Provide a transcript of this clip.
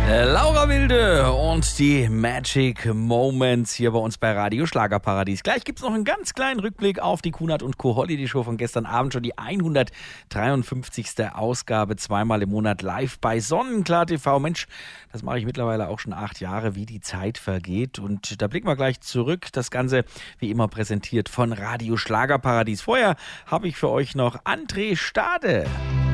Laura Wilde und die Magic Moments hier bei uns bei Radio Schlagerparadies. Gleich gibt es noch einen ganz kleinen Rückblick auf die Kunert und Co. Holiday Show von gestern Abend, schon die 153. Ausgabe, zweimal im Monat live bei Sonnenklar TV. Mensch, das mache ich mittlerweile auch schon 8 Jahre, wie die Zeit vergeht. Und da blicken wir gleich zurück. Das Ganze wie immer präsentiert von Radio Schlagerparadies. Vorher habe ich für euch noch André Stade.